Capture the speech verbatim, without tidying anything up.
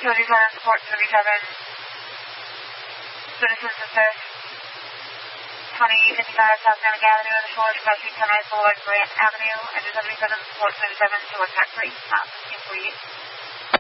seventy-seven, Support seventy-seven, Citizens Assist, twenty fifty-five South Nemic Avenue in the Shores, crossing Sunrise Boulevard, Grant Avenue, Engine seventy-seven, Support seventy-seven, to one factory, not looking for you.